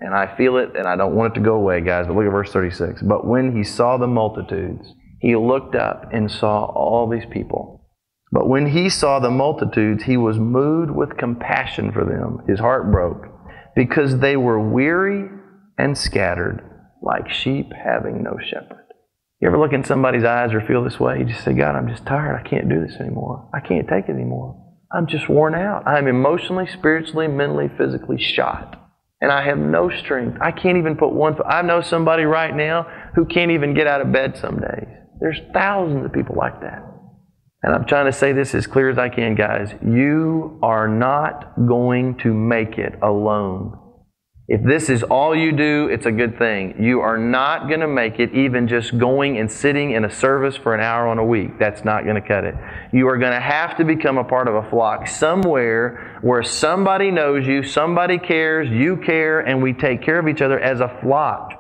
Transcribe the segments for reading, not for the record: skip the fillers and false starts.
and I feel it, and I don't want it to go away, guys, but look at verse 36. But when he saw the multitudes, he looked up and saw all these people. But when he saw the multitudes, he was moved with compassion for them. His heart broke, because they were weary and scattered, like sheep having no shepherd. You ever look in somebody's eyes or feel this way? You just say, God, I'm just tired. I can't do this anymore. I can't take it anymore. I'm just worn out. I'm emotionally, spiritually, mentally, physically shot. And I have no strength. I can't even put one foot. I know somebody right now who can't even get out of bed some days. There's thousands of people like that. And I'm trying to say this as clear as I can, guys. You are not going to make it alone. If this is all you do, it's a good thing. You are not going to make it even just going and sitting in a service for an hour on a week. That's not going to cut it. You are going to have to become a part of a flock somewhere where somebody knows you, somebody cares, you care, and we take care of each other as a flock.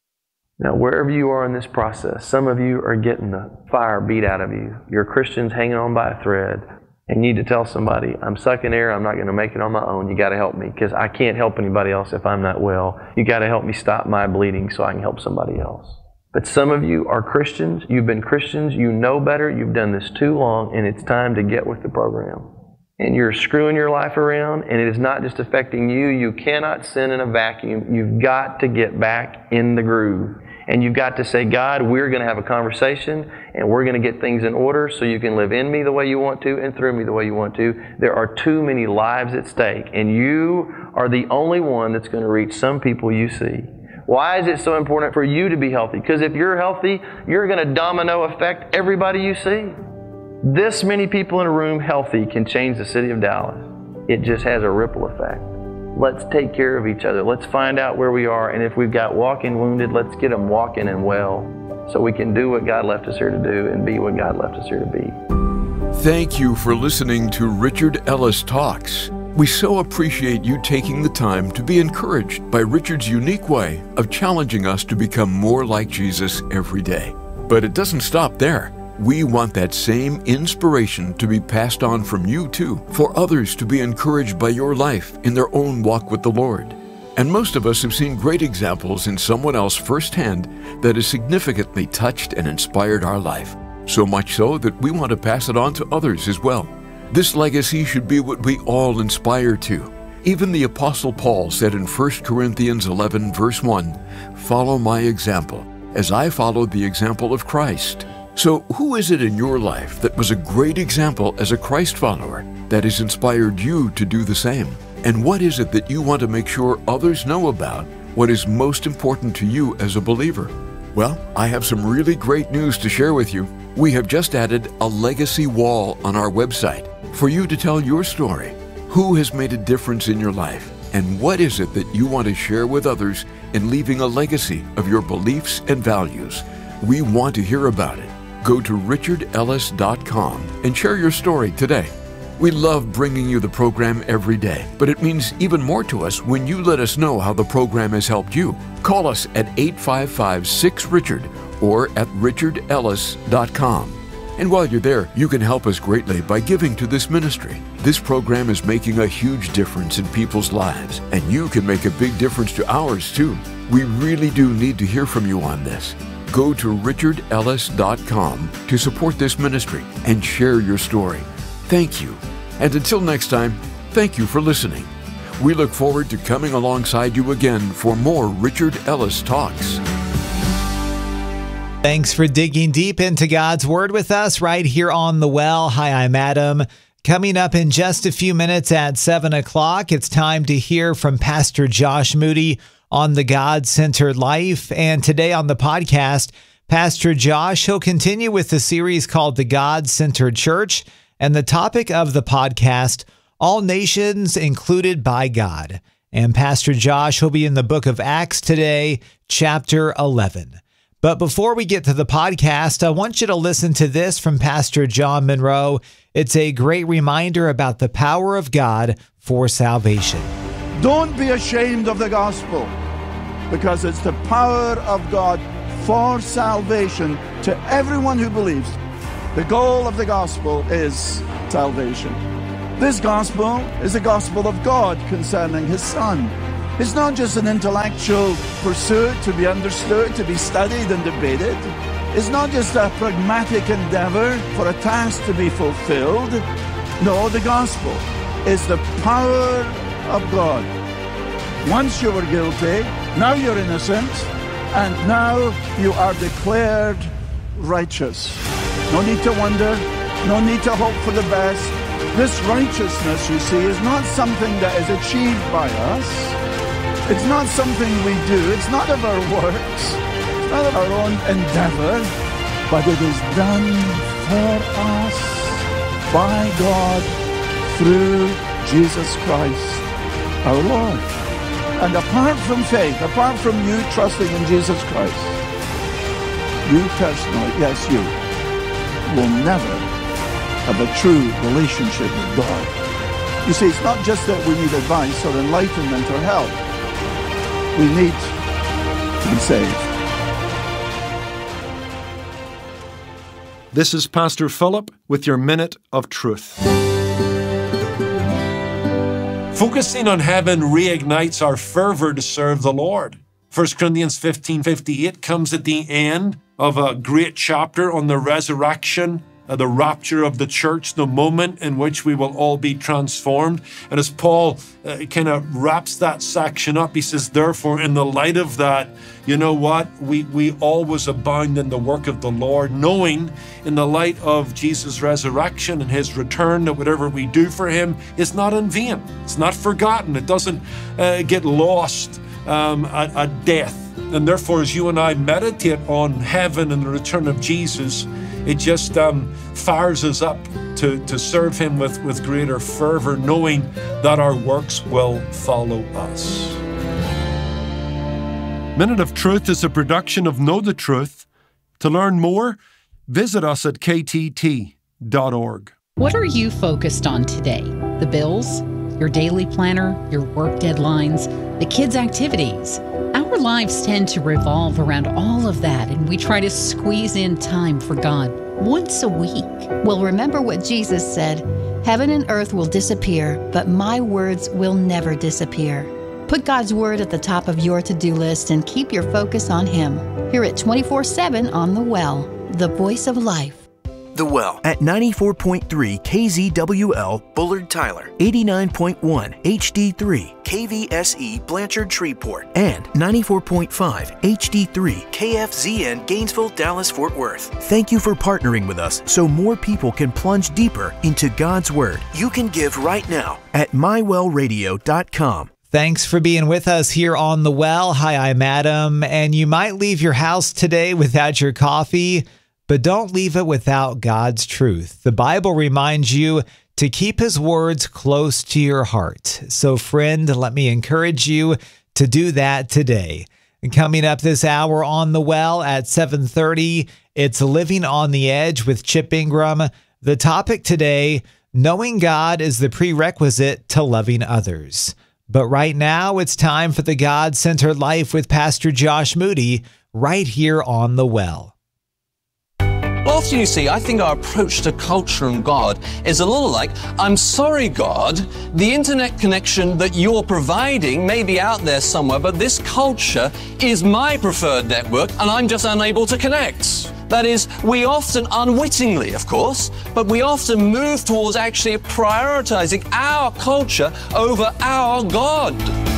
Now, wherever you are in this process, some of you are getting the fire beat out of you. You're Christians hanging on by a thread. And you need to tell somebody, I'm sucking air, I'm not going to make it on my own. You got to help me, because I can't help anybody else if I'm not well. You got to help me stop my bleeding so I can help somebody else. But some of you are Christians, you've been Christians, you know better, you've done this too long, and it's time to get with the program. And you're screwing your life around, and it is not just affecting you. You cannot sin in a vacuum. You've got to get back in the groove. And you've got to say, God, we're going to have a conversation, and we're going to get things in order so you can live in me the way you want to and through me the way you want to. There are too many lives at stake, and you are the only one that's going to reach some people you see. Why is it so important for you to be healthy? Because if you're healthy, you're going to domino affect everybody you see. This many people in a room healthy can change the city of Dallas. It just has a ripple effect. Let's take care of each other. Let's find out where we are. And if we've got walking wounded, let's get them walking and well so we can do what God left us here to do and be what God left us here to be. Thank you for listening to Richard Ellis Talks. We so appreciate you taking the time to be encouraged by Richard's unique way of challenging us to become more like Jesus every day. But it doesn't stop there. We want that same inspiration to be passed on from you too, for others to be encouraged by your life in their own walk with the Lord. And most of us have seen great examples in someone else firsthand that has significantly touched and inspired our life. So much so that we want to pass it on to others as well. This legacy should be what we all aspire to. Even the Apostle Paul said in 1 Corinthians 11 verse 1, "Follow my example, as I followed the example of Christ." So who is it in your life that was a great example as a Christ follower that has inspired you to do the same? And what is it that you want to make sure others know about? What is most important to you as a believer? Well, I have some really great news to share with you. We have just added a legacy wall on our website for you to tell your story. Who has made a difference in your life? And what is it that you want to share with others in leaving a legacy of your beliefs and values? We want to hear about it. Go to richardellis.com and share your story today. We love bringing you the program every day, but it means even more to us when you let us know how the program has helped you. Call us at 855-6-RICHARD or at richardellis.com. And while you're there, you can help us greatly by giving to this ministry. This program is making a huge difference in people's lives, and you can make a big difference to ours too. We really do need to hear from you on this. Go to richardellis.com to support this ministry and share your story. Thank you. And until next time, thank you for listening. We look forward to coming alongside you again for more Richard Ellis Talks. Thanks for digging deep into God's Word with us right here on The Well. Hi, I'm Adam. Coming up in just a few minutes at 7 o'clock, it's time to hear from Pastor Josh Moody on the God-Centered Life. And today on the podcast, Pastor Josh, he'll continue with the series called The God-Centered Church. And the topic of the podcast, All Nations Included by God. And Pastor Josh will be in the book of Acts today, chapter 11. But before we get to the podcast, I want you to listen to this from Pastor John Monroe. It's a great reminder about the power of God for salvation. Don't be ashamed of the gospel, because it's the power of God for salvation to everyone who believes. The goal of the gospel is salvation. This gospel is the gospel of God concerning His Son. It's not just an intellectual pursuit to be understood, to be studied and debated. It's not just a pragmatic endeavor for a task to be fulfilled. No, the gospel is the power of God. Once you were guilty, now you're innocent, and now you are declared righteous. No need to wonder, no need to hope for the best. This righteousness, you see, is not something that is achieved by us. It's not something we do. It's not of our works. It's not of our own endeavor, but it is done for us by God through Jesus Christ, our Lord. And apart from faith, apart from you trusting in Jesus Christ, you personally, yes, you, will never have a true relationship with God. You see, it's not just that we need advice or enlightenment or help. We need to be saved. This is Pastor Philip with your Minute of Truth. Focusing on heaven reignites our fervor to serve the Lord. 1 Corinthians 15:58 comes at the end of a great chapter on the resurrection, the rapture of the church, the moment in which we will all be transformed. And as Paul kind of wraps that section up, he says, therefore, in the light of that, you know what? We always abound in the work of the Lord, knowing in the light of Jesus' resurrection and his return that whatever we do for him is not in vain. It's not forgotten. It doesn't get lost at death. And therefore, as you and I meditate on heaven and the return of Jesus, it just fires us up to serve him with greater fervor, knowing that our works will follow us. Minute of Truth is a production of Know the Truth. To learn more, visit us at ktt.org. What are you focused on today? The bills? Your daily planner? Your work deadlines? The kids' activities? Our lives tend to revolve around all of that, and we try to squeeze in time for God once a week. Well, remember what Jesus said, heaven and earth will disappear, but my words will never disappear. Put God's word at the top of your to-do list and keep your focus on him. Hear it 24/7 on The Well, the voice of life. The Well at 94.3 KZWL Bullard Tyler, 89.1 HD3 KVSE Blanchard Shreveport, and 94.5 HD3 KFZN Gainesville, Dallas, Fort Worth. Thank you for partnering with us so more people can plunge deeper into God's Word. You can give right now at mywellradio.com. Thanks for being with us here on The Well. Hi, I'm Adam, and you might leave your house today without your coffee, but don't leave it without God's truth. The Bible reminds you to keep his words close to your heart. So, friend, let me encourage you to do that today. And coming up this hour on The Well at 7:30, it's Living on the Edge with Chip Ingram. The topic today, knowing God is the prerequisite to loving others. But right now, it's time for the God-Centered Life with Pastor Josh Moody right here on The Well. Often, you see, I think our approach to culture and God is a little like, I'm sorry, God, the internet connection that you're providing may be out there somewhere, but this culture is my preferred network and I'm just unable to connect. That is, we often, unwittingly, of course, but we often move towards actually prioritizing our culture over our God.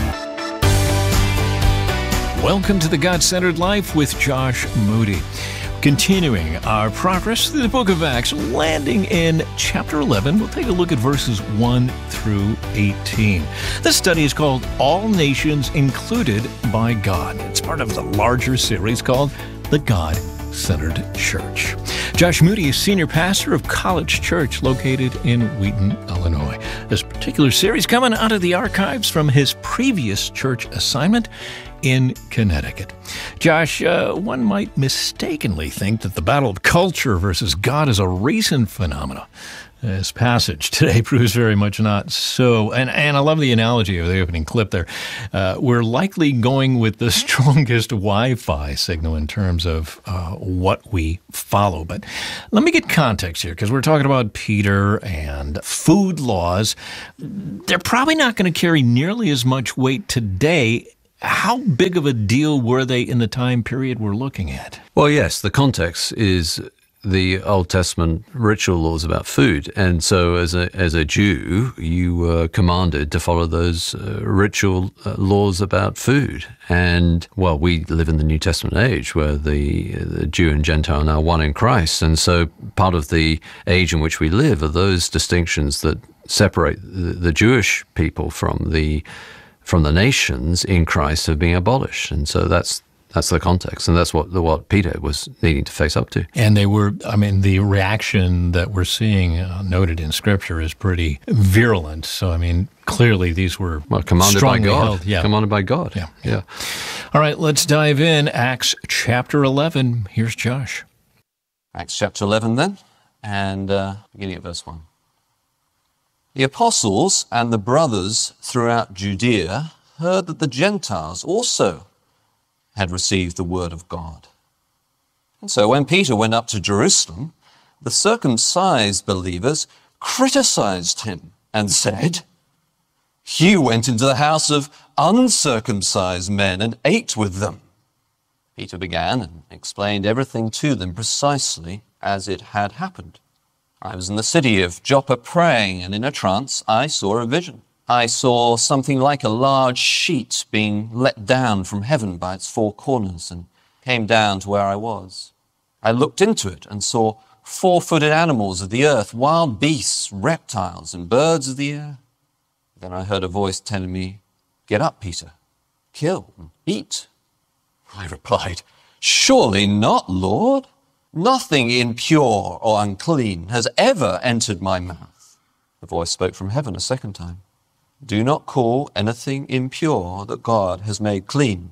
Welcome to the God-Centered Life with Josh Moody. Continuing our progress through the book of Acts, landing in chapter 11, we'll take a look at verses 1 through 18. This study is called All Nations Included by God. It's part of the larger series called The God-Centered Church. Josh Moody is senior pastor of College Church located in Wheaton, Illinois. This particular series coming out of the archives from his previous church assignment in Connecticut. Josh, one might mistakenly think that the battle of culture versus God is a recent phenomenon. This passage today proves very much not so. And I love the analogy of the opening clip there. We're likely going with the strongest Wi-Fi signal in terms of what we follow. But let me get context here, because we're talking about Peter and food laws. They're probably not going to carry nearly as much weight today. How big of a deal were they in the time period we're looking at? Well, yes, the context is the Old Testament ritual laws about food. And so as a Jew, you were commanded to follow those ritual laws about food. And, well, we live in the New Testament age where the Jew and Gentile are now one in Christ. And so part of the age in which we live are those distinctions that separate the Jewish people from the nations in Christ have been abolished. And so that's the context, and that's what Peter was needing to face up to. And the reaction that we're seeing noted in Scripture is pretty virulent. So, clearly these were commanded by God. Held. Yeah. Commanded by God. Yeah. All right, let's dive in. Acts chapter 11. Here's Josh. Acts chapter 11 then, and beginning at verse 1. The apostles and the brothers throughout Judea heard that the Gentiles also had received the word of God. And so when Peter went up to Jerusalem, the circumcised believers criticized him and said, "You went into the house of uncircumcised men and ate with them." Peter began and explained everything to them precisely as it had happened. "I was in the city of Joppa praying, and in a trance I saw a vision. I saw something like a large sheet being let down from heaven by its four corners and came down to where I was. I looked into it and saw four-footed animals of the earth, wild beasts, reptiles, and birds of the air. Then I heard a voice telling me, 'Get up, Peter, kill and eat.' I replied, 'Surely not, Lord. Nothing impure or unclean has ever entered my mouth.' The voice spoke from heaven a second time, 'Do not call anything impure that God has made clean.'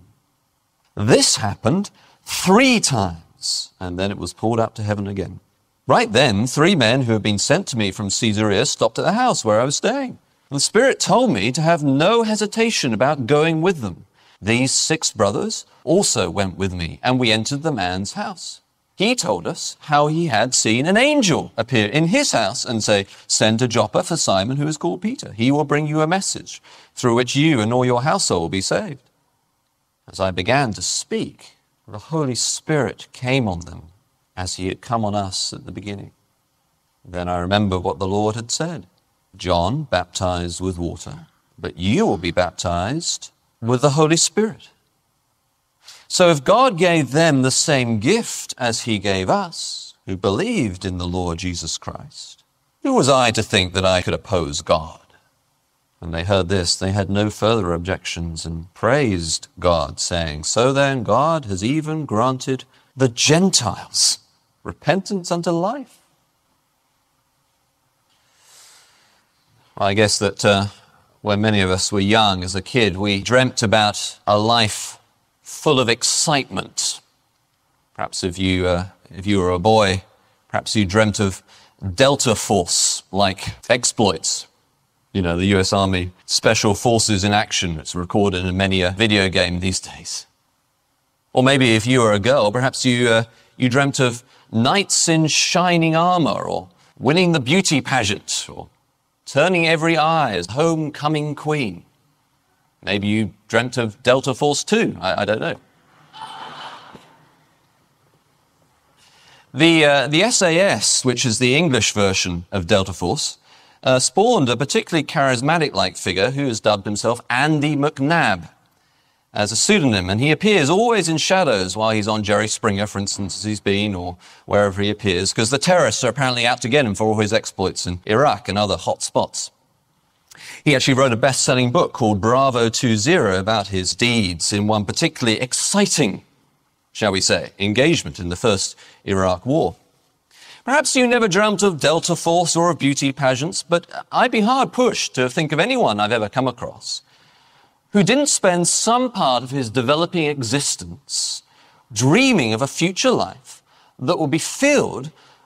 This happened 3 times, and then it was pulled up to heaven again. Right then, 3 men who had been sent to me from Caesarea stopped at the house where I was staying. And the Spirit told me to have no hesitation about going with them. These 6 brothers also went with me, and we entered the man's house. He told us how he had seen an angel appear in his house and say, 'Send to Joppa for Simon, who is called Peter. He will bring you a message through which you and all your household will be saved.' As I began to speak, the Holy Spirit came on them as he had come on us at the beginning. Then I remember what the Lord had said. 'John baptized with water, but you will be baptized with the Holy Spirit.' So if God gave them the same gift as he gave us, who believed in the Lord Jesus Christ, who was I to think that I could oppose God?" When they heard this, they had no further objections and praised God, saying, "So then God has even granted the Gentiles repentance unto life." I guess that when many of us were young as a kid, we dreamt about a life full of excitement. Perhaps if you were a boy, perhaps you dreamt of Delta Force-like exploits. You know, the US Army Special Forces in action. It's recorded in many a video game these days. Or maybe if you were a girl, perhaps you dreamt of knights in shining armor, or winning the beauty pageant, or turning every eye as homecoming queen. Maybe you dreamt of Delta Force 2. I don't know. The SAS, which is the English version of Delta Force, spawned a particularly charismatic-like figure who has dubbed himself Andy McNabb as a pseudonym, and he appears always in shadows while he's on Jerry Springer, for instance, as he's been, or wherever he appears, because the terrorists are apparently out to get him for all his exploits in Iraq and other hot spots. He actually wrote a best-selling book called Bravo 20 about his deeds in one particularly exciting, shall we say, engagement in the first Iraq War. Perhaps you never dreamt of Delta Force or of beauty pageants, but I'd be hard-pushed to think of anyone I've ever come across who didn't spend some part of his developing existence dreaming of a future life that would be filled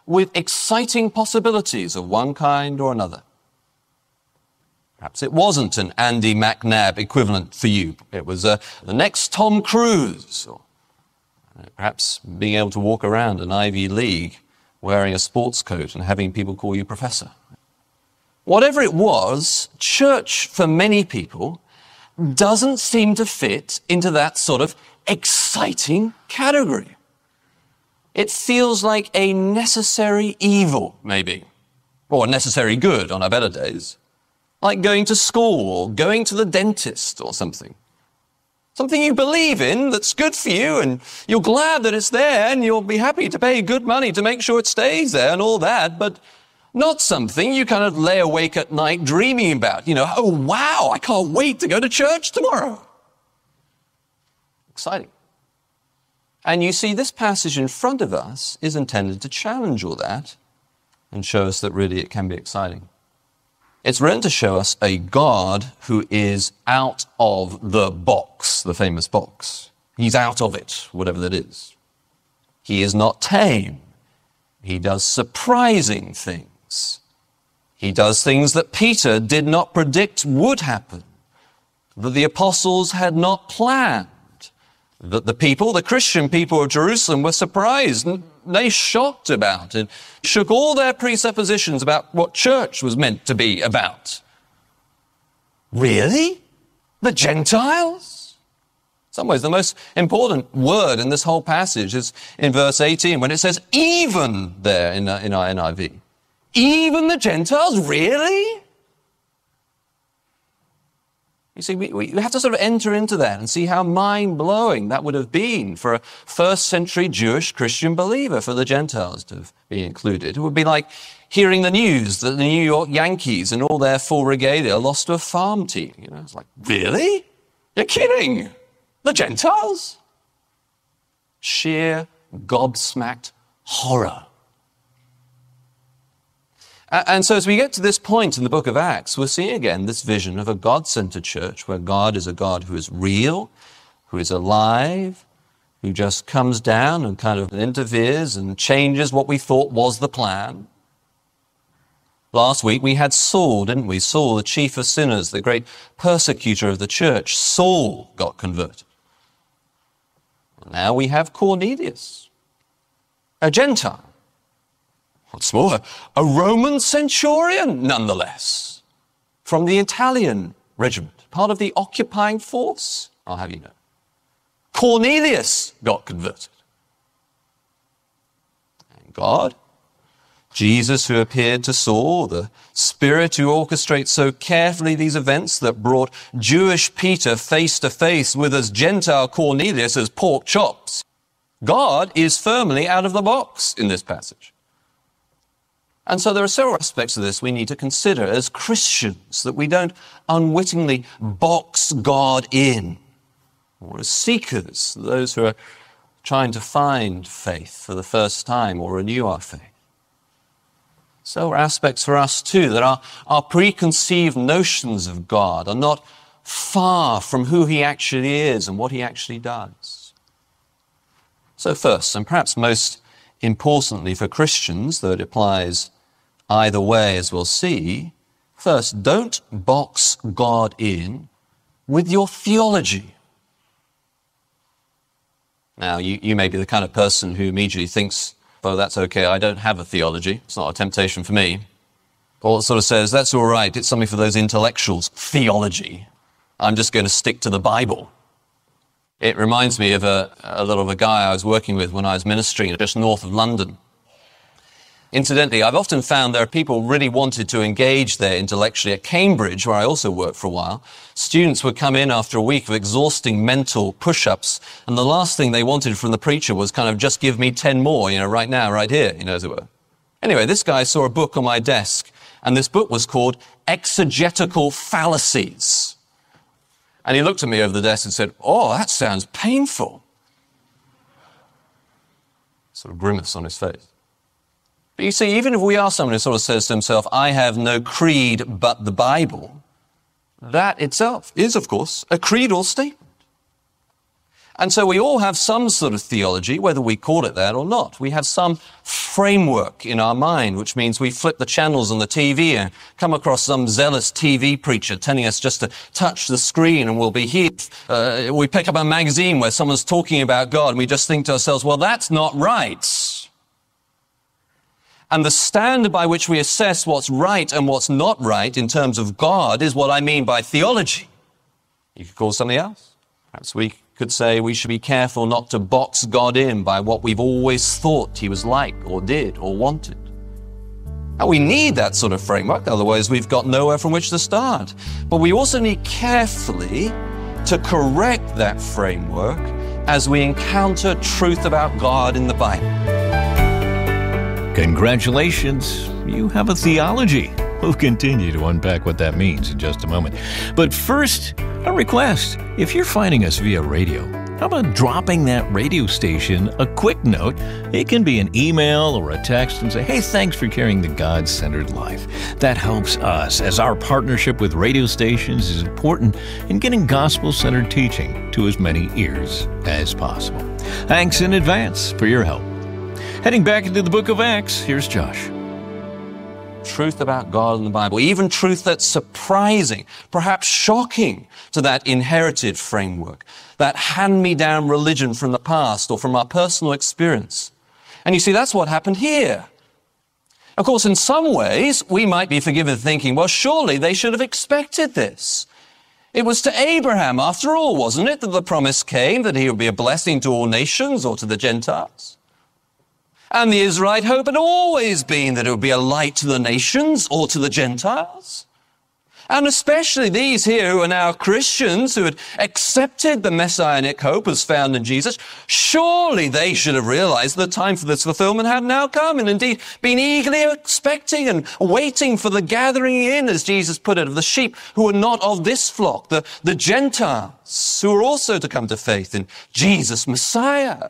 with exciting possibilities of one kind or another. Perhaps it wasn't an Andy McNabb equivalent for you. It was the next Tom Cruise, or perhaps being able to walk around an Ivy League wearing a sports coat and having people call you professor. Whatever it was, church for many people doesn't seem to fit into that sort of exciting category. It feels like a necessary evil, maybe, or a necessary good on our better days, like going to school or going to the dentist or something. Something you believe in that's good for you, and you're glad that it's there, and you'll be happy to pay good money to make sure it stays there and all that, but not something you kind of lay awake at night dreaming about. You know, oh wow, I can't wait to go to church tomorrow. Exciting. And you see, this passage in front of us is intended to challenge all that and show us that really it can be exciting. It's written to show us a God who is out of the box, the famous box. He's out of it, whatever that is. He is not tame. He does surprising things. He does things that Peter did not predict would happen, that the apostles had not planned, that the people, the Christian people of Jerusalem, were surprised and they shocked about and shook all their presuppositions about what church was meant to be about. Really? The Gentiles? In some ways, the most important word in this whole passage is in verse 18, when it says even there in our NIV. Even the Gentiles? Really? You see, we have to sort of enter into that and see how mind-blowing that would have been for a first-century Jewish Christian believer, for the Gentiles to be included. It would be like hearing the news that the New York Yankees and all their full regalia lost to a farm team. You know, it's like, really? You're kidding? The Gentiles? Sheer gobsmacked horror. And so as we get to this point in the book of Acts, we'll see again this vision of a God-centered church where God is a God who is real, who is alive, who just comes down and kind of interferes and changes what we thought was the plan. Last week we had Saul, didn't we? Saul, the chief of sinners, the great persecutor of the church. Saul got converted. Now we have Cornelius, a Gentile. What's more, a Roman centurion, nonetheless, from the Italian regiment, part of the occupying force, I'll have you know. Cornelius got converted. And God, Jesus who appeared to Saul, the Spirit who orchestrates so carefully these events that brought Jewish Peter face to face with as Gentile Cornelius as pork chops. God is firmly out of the box in this passage. And so there are several aspects of this we need to consider as Christians, that we don't unwittingly box God in, or as seekers, those who are trying to find faith for the first time or renew our faith. So are aspects for us too, that our preconceived notions of God are not far from who he actually is and what he actually does. So first, and perhaps most importantly for Christians, though it applies either way, as we'll see, first, don't box God in with your theology. Now, you may be the kind of person who immediately thinks, oh, that's okay, I don't have a theology. It's not a temptation for me. Paul sort of says, that's all right, it's something for those intellectuals, theology. I'm just going to stick to the Bible. It reminds me of a little of a guy I was working with when I was ministering just north of London. Incidentally, I've often found there are people really wanted to engage there intellectually. At Cambridge, where I also worked for a while, students would come in after a week of exhausting mental push-ups, and the last thing they wanted from the preacher was kind of just give me 10 more, right now, right here, as it were. Anyway, this guy saw a book on my desk, and this book was called Exegetical Fallacies. And he looked at me over the desk and said, oh, that sounds painful. Sort of grimace on his face. But you see, even if we are someone who sort of says to himself, I have no creed but the Bible, that itself is, of course, a creedal statement. And so we all have some sort of theology, whether we call it that or not. We have some framework in our mind, which means we flip the channels on the TV and come across some zealous TV preacher telling us just to touch the screen and we'll be healed. We pick up a magazine where someone's talking about God and we just think to ourselves, well, that's not right. And the standard by which we assess what's right and what's not right in terms of God is what I mean by theology. You could call something else. Perhaps we could say we should be careful not to box God in by what we've always thought he was like or did or wanted. And we need that sort of framework, otherwise we've got nowhere from which to start. But we also need carefully to correct that framework as we encounter truth about God in the Bible. Congratulations, you have a theology. We'll continue to unpack what that means in just a moment. But first, a request. If you're finding us via radio, how about dropping that radio station a quick note? It can be an email or a text and say, hey, thanks for carrying the God-centered life. That helps us, as our partnership with radio stations is important in getting gospel-centered teaching to as many ears as possible. Thanks in advance for your help. Heading back into the book of Acts, here's Josh. Truth about God in the Bible, even truth that's surprising, perhaps shocking to that inherited framework, that hand-me-down religion from the past or from our personal experience. And you see, that's what happened here. Of course, in some ways, we might be forgiven thinking, well, surely they should have expected this. It was to Abraham, after all, wasn't it, that the promise came that he would be a blessing to all nations or to the Gentiles? And the Israelite hope had always been that it would be a light to the nations or to the Gentiles. And especially these here who are now Christians who had accepted the messianic hope as found in Jesus, surely they should have realized the time for this fulfillment had now come and indeed been eagerly expecting and waiting for the gathering in, as Jesus put it, of the sheep who are not of this flock, the Gentiles who are also to come to faith in Jesus Messiah.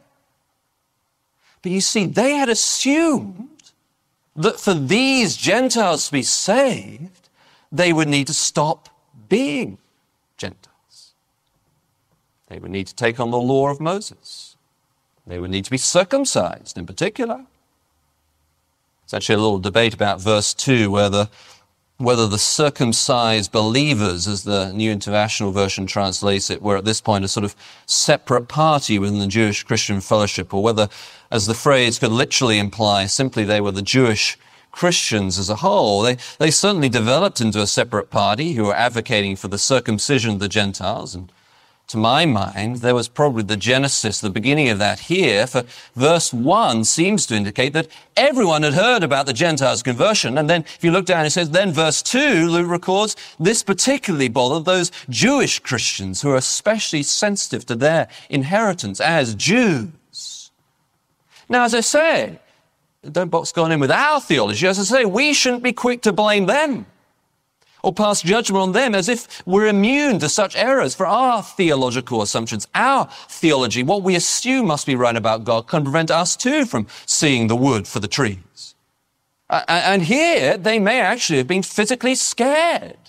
But you see, they had assumed that for these Gentiles to be saved, they would need to stop being Gentiles. They would need to take on the law of Moses. They would need to be circumcised in particular. There's actually a little debate about verse 2, whether the circumcised believers, as the New International Version translates it, were at this point a sort of separate party within the Jewish Christian fellowship, or whether, as the phrase could literally imply, simply they were the Jewish Christians as a whole. They certainly developed into a separate party who were advocating for the circumcision of the Gentiles. And to my mind, there was probably the genesis, the beginning of that here, for verse 1 seems to indicate that everyone had heard about the Gentiles' conversion. And then if you look down, it says, then verse 2, Luke records, this particularly bothered those Jewish Christians who are especially sensitive to their inheritance as Jews. Now, as I say, don't box God in with our theology. As I say, we shouldn't be quick to blame them or pass judgment on them as if we're immune to such errors. For our theological assumptions, our theology, what we assume must be right about God, can prevent us too from seeing the wood for the trees. And here, they may actually have been physically scared.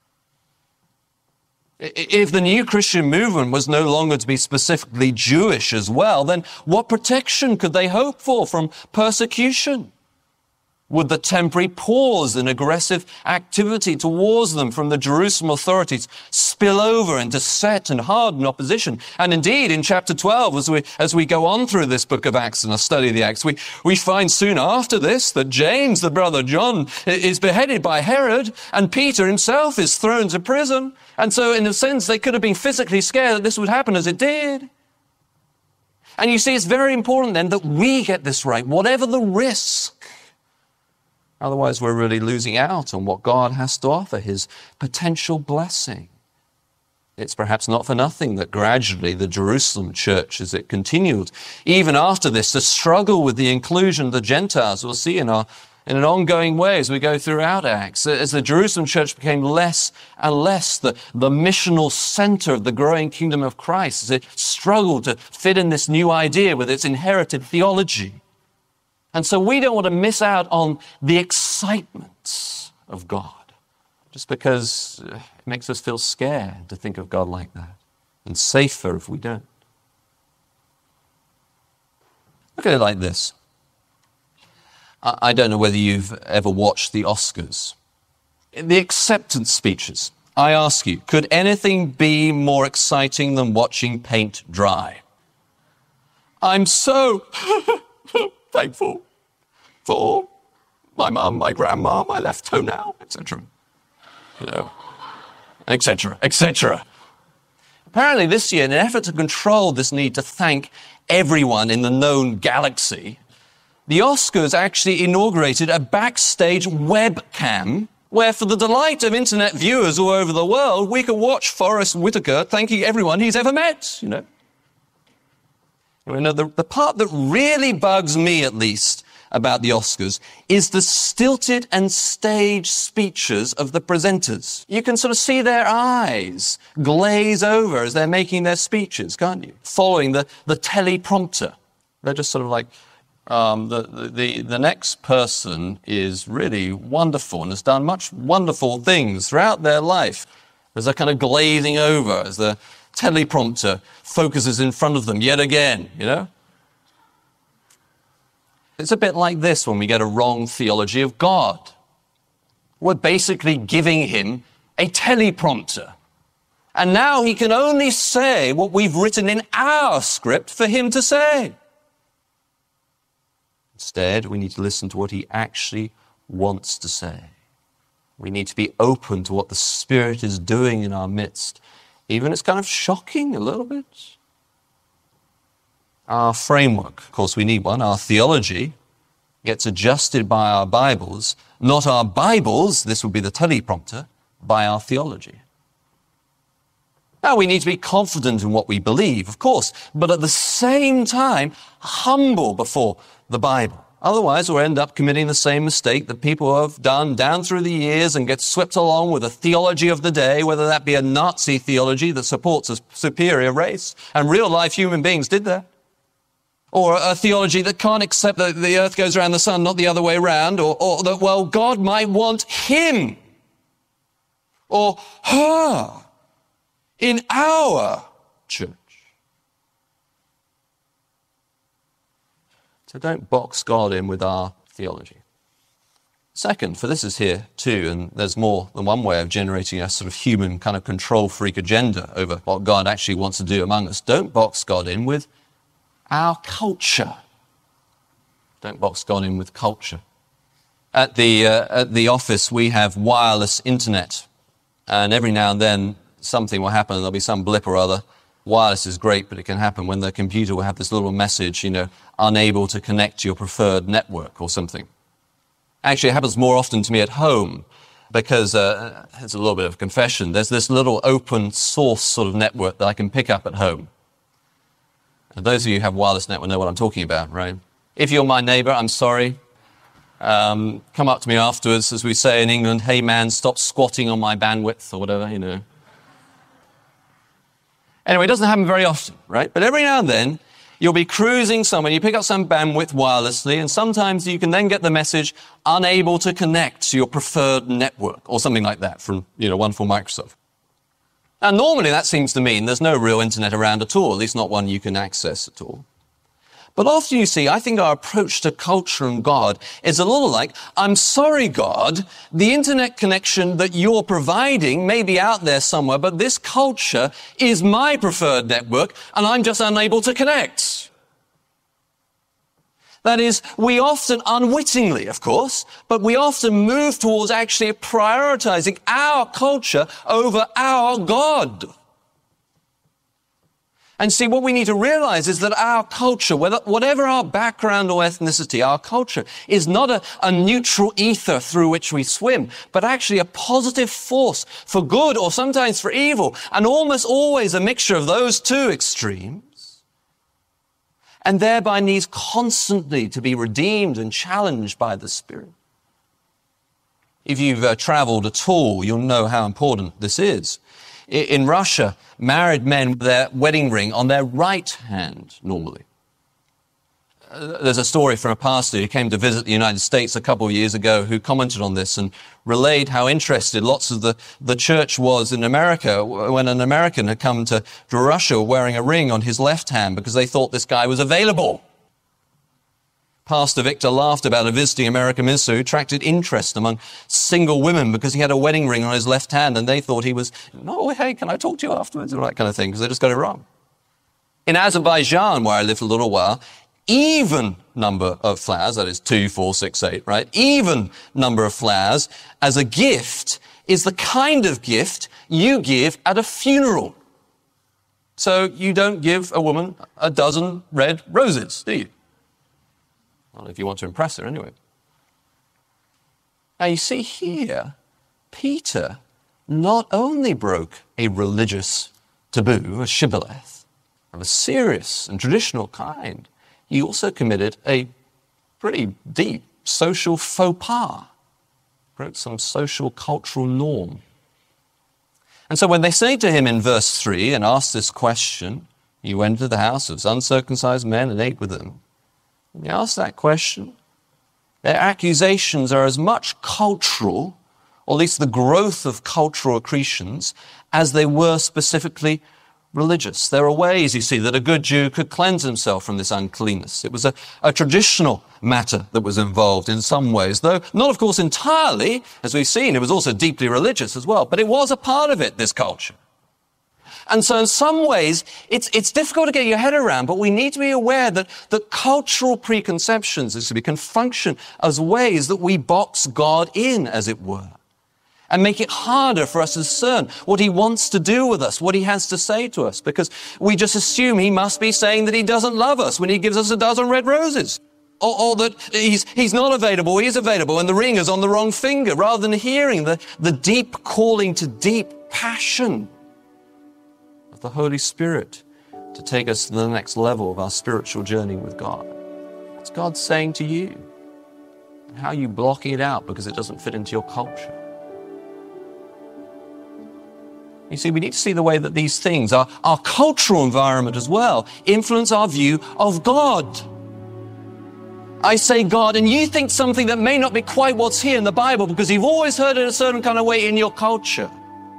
If the new Christian movement was no longer to be specifically Jewish as well, then what protection could they hope for from persecution? Would the temporary pause in aggressive activity towards them from the Jerusalem authorities spill over into set and hardened opposition? And indeed, in chapter 12, as we go on through this book of Acts and study the Acts, we find soon after this that James, the brother John, is beheaded by Herod, and Peter himself is thrown to prison. And so, in a sense, they could have been physically scared that this would happen as it did. And you see, it's very important then that we get this right, whatever the risk. Otherwise, we're really losing out on what God has to offer, his potential blessing. It's perhaps not for nothing that gradually the Jerusalem church, as it continued, even after this, to struggle with the inclusion of the Gentiles, we'll see in an ongoing way as we go throughout Acts, as the Jerusalem church became less and less the missional center of the growing kingdom of Christ, as it struggled to fit in this new idea with its inherited theology. And so we don't want to miss out on the excitement of God, just because it makes us feel scared to think of God like that, and safer if we don't. Look at it like this. I don't know whether you've ever watched the Oscars. The acceptance speeches. I ask you, could anything be more exciting than watching paint dry? I'm so thankful for my mum, my grandma, my left toenail, etc. You know, etc., etc. Apparently this year, in an effort to control this need to thank everyone in the known galaxy, the Oscars actually inaugurated a backstage webcam where, for the delight of internet viewers all over the world, we could watch Forrest Whitaker thanking everyone he's ever met, you know. The part that really bugs me, at least, about the Oscars is the stilted and staged speeches of the presenters. You can sort of see their eyes glaze over as they're making their speeches, can't you? Following the teleprompter. They're just sort of like, the next person is really wonderful and has done much wonderful things throughout their life. As they're kind of glazing over as the teleprompter focuses in front of them yet again, you know? It's a bit like this when we get a wrong theology of God. We're basically giving him a teleprompter. And now he can only say what we've written in our script for him to say. Instead, we need to listen to what he actually wants to say. We need to be open to what the Spirit is doing in our midst. Even it's kind of shocking a little bit. Our framework, of course we need one, our theology gets adjusted by our Bibles, not our Bibles, this would be the teleprompter, by our theology. Now, we need to be confident in what we believe, of course, but at the same time, humble before the Bible. Otherwise, we'll end up committing the same mistake that people have done down through the years and get swept along with a theology of the day, whether that be a Nazi theology that supports a superior race, and real-life human beings did that. Or a theology that can't accept that the earth goes around the sun, not the other way around, or that, well, God might want him or her in our church. So don't box God in with our theology. Second, for this is here too, and there's more than one way of generating a sort of human kind of control freak agenda over what God actually wants to do among us. Don't box God in with our culture. Don't box God in with culture. At the office, we have wireless internet, and every now and then something will happen. There'll be some blip or other. Wireless is great, but it can happen when the computer will have this little message, unable to connect to your preferred network or something. Actually, it happens more often to me at home because it's a little bit of a confession. There's this little open source sort of network that I can pick up at home. And those of you who have wireless network know what I'm talking about, right? If you're my neighbor, I'm sorry. Come up to me afterwards, as we say in England, hey man, stop squatting on my bandwidth or whatever, Anyway, it doesn't happen very often, right? But every now and then, you'll be cruising somewhere, you pick up some bandwidth wirelessly, and sometimes you can then get the message, unable to connect to your preferred network, or something like that from, wonderful Microsoft. Now, normally that seems to mean there's no real internet around at all, at least not one you can access at all. But often you see, I think our approach to culture and God is a little like, I'm sorry, God, the internet connection that you're providing may be out there somewhere, but this culture is my preferred network, and I'm just unable to connect. That is, we often, unwittingly, of course, but we often move towards actually prioritizing our culture over our God. And see, what we need to realize is that our culture, whatever our background or ethnicity, our culture is not a neutral ether through which we swim, but actually a positive force for good or sometimes for evil, and almost always a mixture of those two extremes, and thereby needs constantly to be redeemed and challenged by the Spirit. If you've traveled at all, you'll know how important this is. In Russia, married men with their wedding ring on their right hand, normally. There's a story from a pastor who came to visit the United States a couple of years ago who commented on this and relayed how interested lots of the church was in America when an American had come to Russia wearing a ring on his left hand because they thought this guy was available. Pastor Victor laughed about a visiting American minister who attracted interest among single women because he had a wedding ring on his left hand and they thought he was, "Oh, hey, can I talk to you afterwards?" or that kind of thing, because they just got it wrong. In Azerbaijan, where I lived for a little while, even number of flowers, that is 2, 4, 6, 8, right? Even number of flowers as a gift is the kind of gift you give at a funeral. So you don't give a woman a dozen red roses, do you? Well, if you want to impress her, anyway. Now, you see here, Peter not only broke a religious taboo, a shibboleth, of a serious and traditional kind, he also committed a pretty deep social faux pas, broke some social cultural norm. And so when they say to him in verse 3 and ask this question, "You entered the house of uncircumcised men and ate with them," when they ask that question, their accusations are as much cultural, or at least the growth of cultural accretions, as they were specifically religious. There are ways, you see, that a good Jew could cleanse himself from this uncleanness. It was a traditional matter that was involved in some ways, though not, of course, entirely. As we've seen, it was also deeply religious as well, but it was a part of it, this culture. And so in some ways, it's difficult to get your head around, but we need to be aware that cultural preconceptions can function as ways that we box God in, as it were, and make it harder for us to discern what he wants to do with us, what he has to say to us, because we just assume he must be saying that he doesn't love us when he gives us a dozen red roses, or that he's not available, he is available, and the ring is on the wrong finger, rather than hearing the deep calling to deep passion of the Holy Spirit to take us to the next level of our spiritual journey with God. What's God saying to you? And how are you blocking it out because it doesn't fit into your culture? You see, we need to see the way that these things, our cultural environment as well, influence our view of God. I say God, and you think something that may not be quite what's here in the Bible because you've always heard it a certain kind of way in your culture.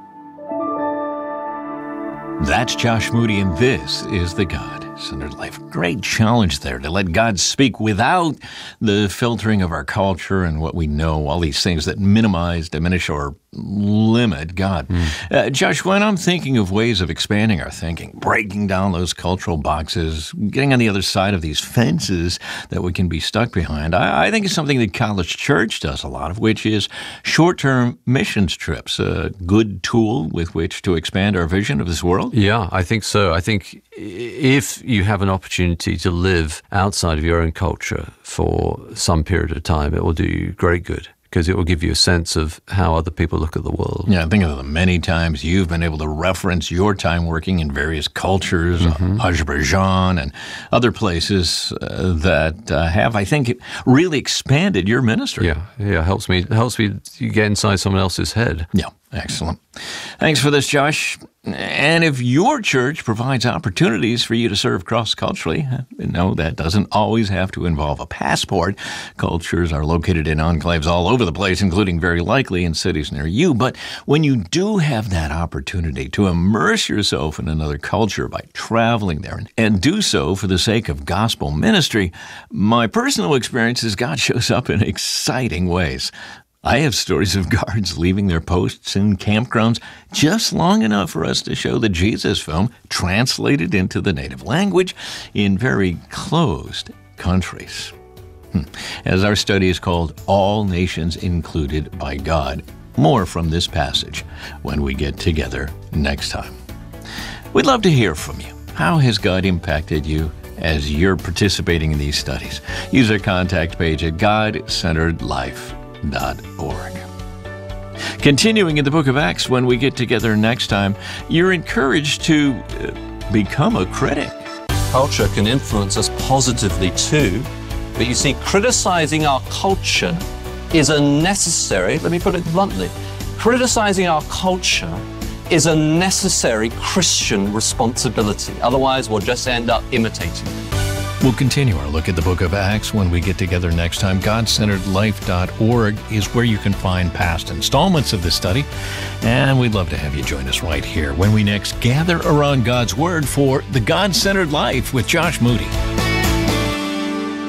That's Josh Moody, and this is the God-Centered Life. Great challenge there to let God speak without the filtering of our culture and what we know, all these things that minimize, diminish, or limit God. Josh, when I'm thinking of ways of expanding our thinking, breaking down those cultural boxes, getting on the other side of these fences that we can be stuck behind, I think it's something that College Church does a lot of, which is short-term missions trips, a good tool with which to expand our vision of this world. Yeah, I think so. I think if you have an opportunity to live outside of your own culture for some period of time, it will do you great good, because it will give you a sense of how other people look at the world. Yeah, think of the many times you've been able to reference your time working in various cultures, Azerbaijan and other places that have, I think, really expanded your ministry. Yeah, helps me get inside someone else's head. Yeah, excellent. Thanks for this, Josh. And if your church provides opportunities for you to serve cross-culturally, no, that doesn't always have to involve a passport. Cultures are located in enclaves all over the place, including very likely in cities near you. But when you do have that opportunity to immerse yourself in another culture by traveling there and do so for the sake of gospel ministry, my personal experience is God shows up in exciting ways. I have stories of guards leaving their posts in campgrounds just long enough for us to show the Jesus film translated into the native language in very closed countries. As our study is called All Nations Included by God, more from this passage when we get together next time. We'd love to hear from you. How has God impacted you as you're participating in these studies? Use our contact page at GodCenteredLife.org. Continuing in the book of Acts, when we get together next time, you're encouraged to become a critic. Culture can influence us positively too, but you see, criticizing our culture is a necessary, let me put it bluntly, criticizing our culture is a necessary Christian responsibility. Otherwise, we'll just end up imitating it. We'll continue our look at the book of Acts when we get together next time. GodCenteredLife.org is where you can find past installments of this study. And we'd love to have you join us right here when we next gather around God's Word for The God-Centered Life with Josh Moody.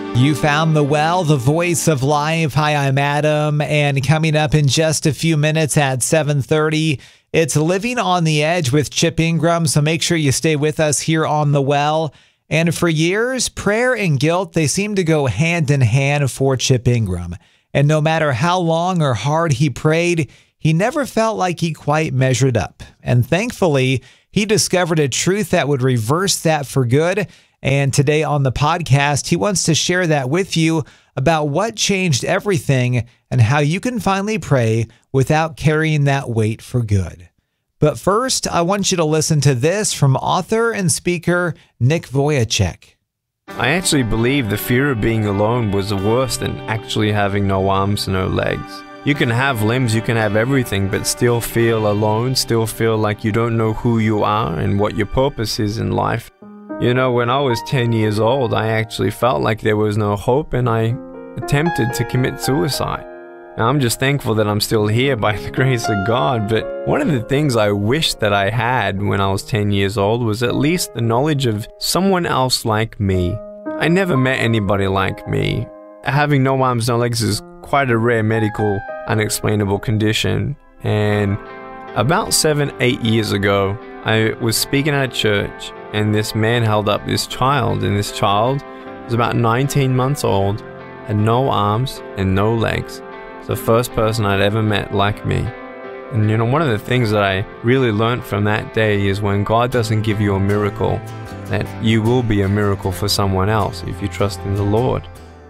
You found The Well, the voice of life. Hi, I'm Adam, and coming up in just a few minutes at 7:30, it's Living on the Edge with Chip Ingram, so make sure you stay with us here on The Well. And for years, prayer and guilt, they seem to go hand in hand for Chip Ingram. And no matter how long or hard he prayed, he never felt like he quite measured up. And thankfully, he discovered a truth that would reverse that for good. And today on the podcast, he wants to share that with you about what changed everything and how you can finally pray without carrying that weight for good. But first, I want you to listen to this from author and speaker Nick Vujicic. I actually believe the fear of being alone was worse than actually having no arms, no legs. You can have limbs, you can have everything, but still feel alone, still feel like you don't know who you are and what your purpose is in life. You know, when I was 10 years old, I actually felt like there was no hope and I attempted to commit suicide. Now, I'm just thankful that I'm still here by the grace of God, but one of the things I wished that I had when I was 10 years old was at least the knowledge of someone else like me. I never met anybody like me. Having no arms, no legs is quite a rare medical, unexplainable condition, and about 7-8 years ago, I was speaking at a church, and this man held up this child, and this child was about 19 months old, had no arms and no legs. It's the first person I'd ever met like me. And you know, one of the things that I really learned from that day is when God doesn't give you a miracle, that you will be a miracle for someone else if you trust in the Lord.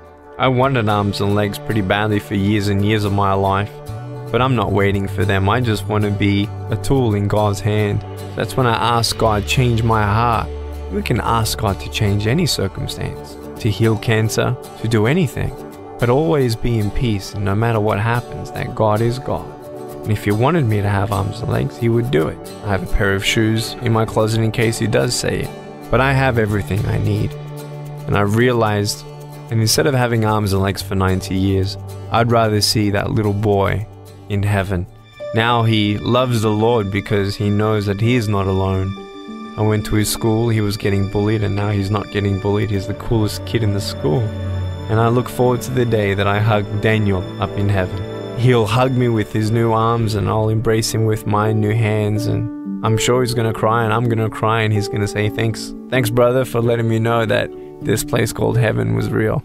I wanted arms and legs pretty badly for years and years of my life, but I'm not waiting for them. I just want to be a tool in God's hand. That's when I ask God, change my heart. We can ask God to change any circumstance, to heal cancer, to do anything, but always be in peace, and no matter what happens, that God is God. And if He wanted me to have arms and legs, He would do it. I have a pair of shoes in my closet in case He does say it, but I have everything I need. And I realized, and instead of having arms and legs for 90 years, I'd rather see that little boy in heaven. Now he loves the Lord because he knows that he is not alone. I went to his school, he was getting bullied, and now he's not getting bullied. He's the coolest kid in the school. And I look forward to the day that I hug Daniel up in heaven. He'll hug me with his new arms and I'll embrace him with my new hands, and I'm sure he's going to cry and I'm going to cry and he's going to say, thanks brother, for letting me know that this place called heaven was real.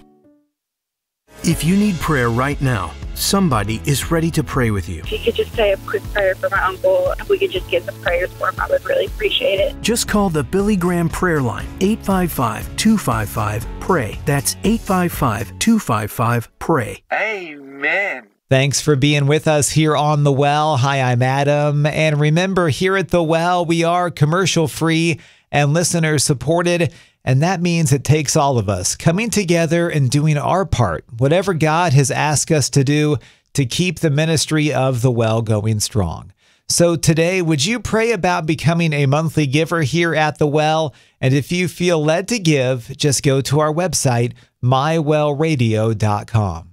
If you need prayer right now, somebody is ready to pray with you. If you could just say a quick prayer for my uncle, if we could just get some prayers for him, I would really appreciate it. Just call the Billy Graham prayer line, 855-255-PRAY. That's 855-255-PRAY. Amen. Thanks for being with us here on The Well. Hi, I'm Adam. And remember, here at The Well, we are commercial-free and listener-supported. And that means it takes all of us coming together and doing our part, whatever God has asked us to do to keep the ministry of The Well going strong. So today, would you pray about becoming a monthly giver here at The Well? And if you feel led to give, just go to our website, mywellradio.com.